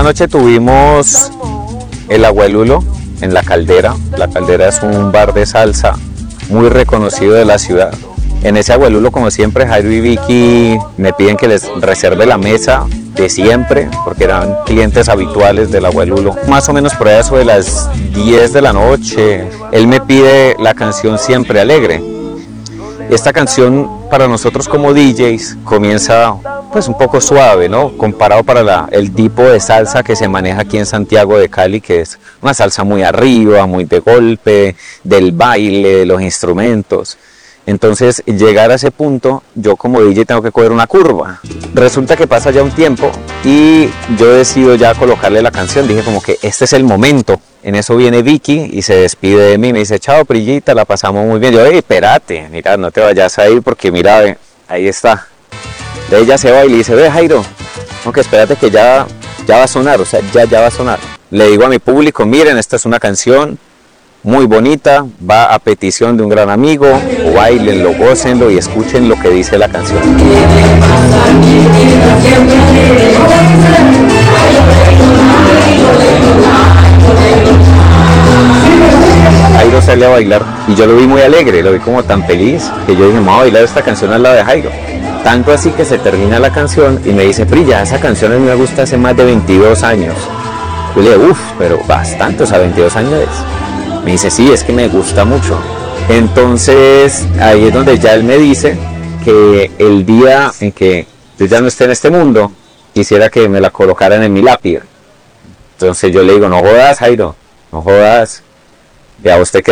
noche tuvimos el Abuelulo en La Caldera. La Caldera es un bar de salsa muy reconocido de la ciudad. En ese Abuelulo, como siempre, Jairo y Vicky me piden que les reserve la mesa de siempre, porque eran clientes habituales del Abuelulo. Más o menos por ahí sobre las 10 de la noche, él me pide la canción Siempre Alegre. Esta canción para nosotros como DJs comienza pues un poco suave, ¿no? Comparado para el tipo de salsa que se maneja aquí en Santiago de Cali, que es una salsa muy arriba, muy de golpe, del baile, de los instrumentos. Entonces, llegar a ese punto, yo como DJ tengo que coger una curva. Resulta que pasa ya un tiempo y yo decido ya colocarle la canción. Dije como que este es el momento. En eso viene Vicky y se despide de mí. Me dice, chao, Prillita, la pasamos muy bien. Yo, espérate, mira, no te vayas a ir porque mira, ahí está. De ella se va y le dice, ve, Jairo, aunque espérate que ya va a sonar, o sea, ya va a sonar. Le digo a mi público, miren, esta es una canción muy bonita, va a petición de un gran amigo, o bailenlo, gócenlo y escuchen lo que dice la canción. Jairo sale a bailar y yo lo vi muy alegre, lo vi como tan feliz que yo dije, vamos a bailar esta canción al lado de Jairo. Tanto así que se termina la canción y me dice, Prilla, esa canción a mí me gusta hace más de 22 años. Yo le digo, pero bastante, o sea, 22 años. Me dice, sí, es que me gusta mucho. Entonces, ahí es donde ya él me dice que el día en que yo ya no esté en este mundo, quisiera que me la colocaran en mi lápida. Entonces yo le digo, no jodas, Jairo, no jodas, ya usted queda